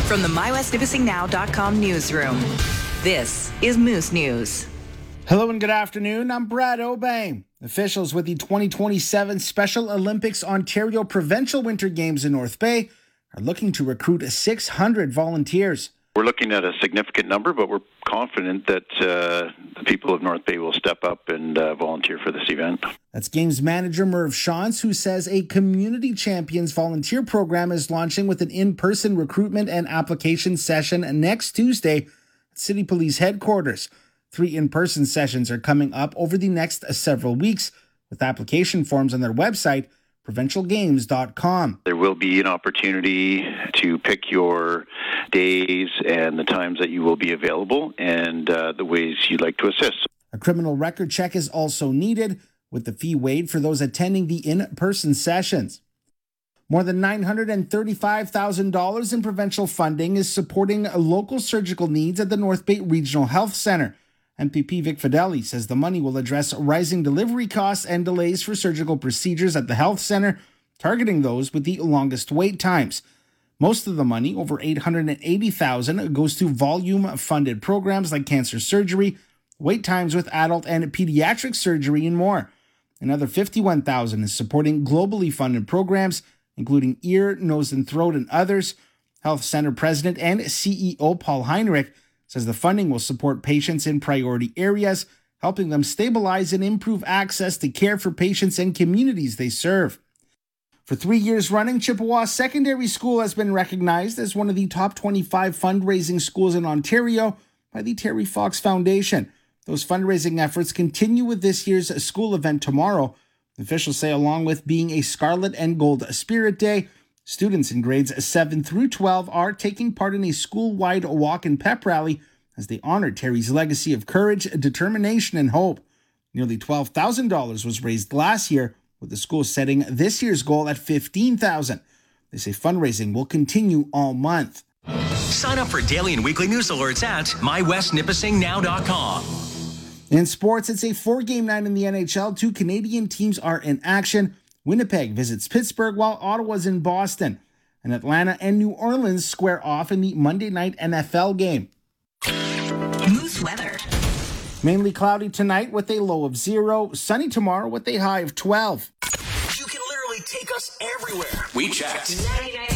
From the MyWestNipissingNow.com newsroom, this is Moose News. Hello and good afternoon. I'm Brad Obey. Officials with the 2027 Special Olympics Ontario Provincial Winter Games in North Bay are looking to recruit 600 volunteers. We're looking at a significant number, but we're confident that the people of North Bay will step up and volunteer for this event. That's Games Manager Merv Shantz, who says a Community Champions volunteer program is launching with an in-person recruitment and application session next Tuesday at City Police Headquarters. 3 in-person sessions are coming up over the next several weeks, with application forms on their website, provincialgames.com. There will be an opportunity to pick your days and the times that you will be available and the ways you'd like to assist. A criminal record check is also needed, with the fee waived for those attending the in-person sessions. More than $935,000 in provincial funding is supporting local surgical needs at the North Bay Regional Health Centre. MPP Vic Fideli says the money will address rising delivery costs and delays for surgical procedures at the health centre, targeting those with the longest wait times. Most of the money, over $880,000, goes to volume-funded programs like cancer surgery, wait times with adult and pediatric surgery, and more. Another $51,000 is supporting globally funded programs, including ear, nose and throat, and others. Health Centre President and CEO Paul Heinrich says the funding will support patients in priority areas, helping them stabilize and improve access to care for patients and communities they serve. For 3 years running, Chippewa Secondary School has been recognized as one of the top 25 fundraising schools in Ontario by the Terry Fox Foundation. Those fundraising efforts continue with this year's school event tomorrow. Officials say along with being a Scarlet and Gold Spirit Day, students in grades 7 through 12 are taking part in a school-wide walk and pep rally as they honor Terry's legacy of courage, determination, and hope. Nearly $12,000 was raised last year, with the school setting this year's goal at $15,000. They say fundraising will continue all month. Sign up for daily and weekly news alerts at MyWestNipissingNow.com. In sports, it's a 4-game night in the NHL. 2 Canadian teams are in action. Winnipeg visits Pittsburgh while Ottawa's in Boston. And Atlanta and New Orleans square off in the Monday night NFL game. Moose weather. Mainly cloudy tonight with a low of 0. Sunny tomorrow with a high of 12. You can literally take us everywhere. We checked. 99